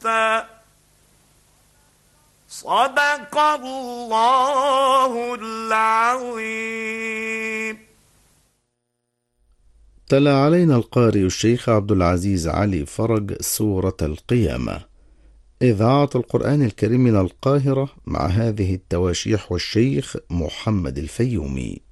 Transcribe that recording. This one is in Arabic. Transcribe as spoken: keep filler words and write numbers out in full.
أنثى. صدق الله العظيم. تلا علينا القارئ الشيخ عبد العزيز علي فرج سورة القيامة. إذاعة القرآن الكريم من القاهرة، مع هذه التواشيح والشيخ محمد الفيومي.